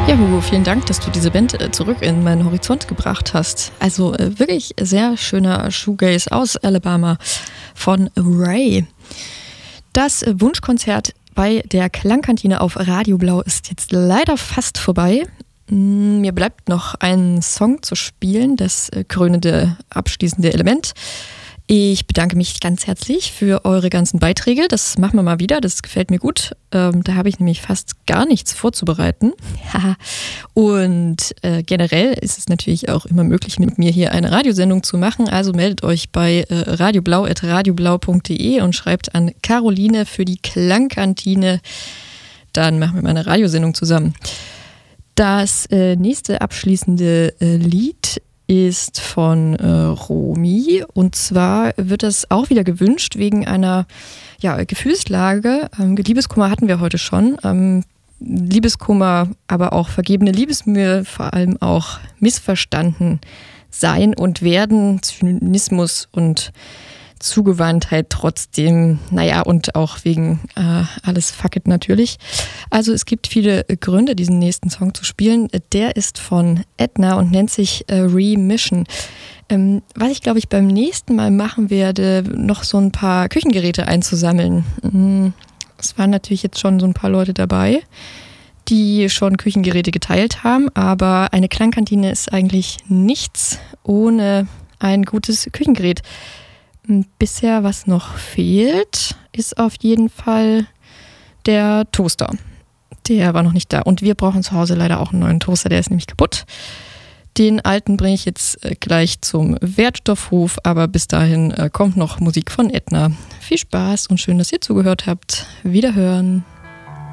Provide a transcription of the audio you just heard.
Ja, Hugo, vielen Dank, dass du diese Band zurück in meinen Horizont gebracht hast. Also wirklich sehr schöner Shoegaze aus Alabama von Ray. Das Wunschkonzert bei der Klangkantine auf Radio Blau ist jetzt leider fast vorbei. Mir bleibt noch ein Song zu spielen, das krönende, abschließende Element. Ich bedanke mich ganz herzlich für eure ganzen Beiträge. Das machen wir mal wieder, das gefällt mir gut. Da habe ich nämlich fast gar nichts vorzubereiten. Und generell ist es natürlich auch immer möglich, mit mir hier eine Radiosendung zu machen. Also meldet euch bei radioblau@radioblau.de und schreibt an Caroline für die Klangkantine. Dann machen wir mal eine Radiosendung zusammen. Das nächste abschließende Lied ist von Romy, und zwar wird das auch wieder gewünscht wegen einer Gefühlslage. Liebeskummer hatten wir heute schon. Liebeskummer, aber auch vergebene Liebesmühe, vor allem auch missverstanden sein und werden, Zynismus und Zugewandtheit trotzdem, und auch wegen alles fuck it natürlich. Also es gibt viele Gründe, diesen nächsten Song zu spielen. Der ist von Edna und nennt sich Remission. Was ich, glaube ich, beim nächsten Mal machen werde, noch so ein paar Küchengeräte einzusammeln. Es waren natürlich jetzt schon so ein paar Leute dabei, die schon Küchengeräte geteilt haben, aber eine Klangkantine ist eigentlich nichts ohne ein gutes Küchengerät. Bisher, was noch fehlt, ist auf jeden Fall der Toaster. Der war noch nicht da. Und wir brauchen zu Hause leider auch einen neuen Toaster, der ist nämlich kaputt. Den alten bringe ich jetzt gleich zum Wertstoffhof, aber bis dahin kommt noch Musik von Edna. Viel Spaß und schön, dass ihr zugehört habt. Wiederhören.